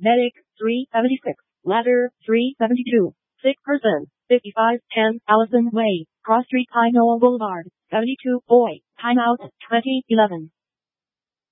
Medic, 376. Ladder, 372. Sick person, 5510 Allison Way, Cross Street Pine Knoll Boulevard, 72. Boy, timeout, 2011.